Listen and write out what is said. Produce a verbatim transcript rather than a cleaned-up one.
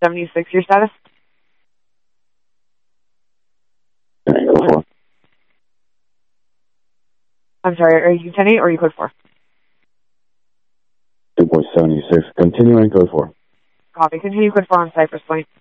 seventy-six, your status? Go four. I'm sorry, are you ten eight or are you code four? Two boy seventy-six. Continuing code four. Copy. Continue code four on Cypress Point.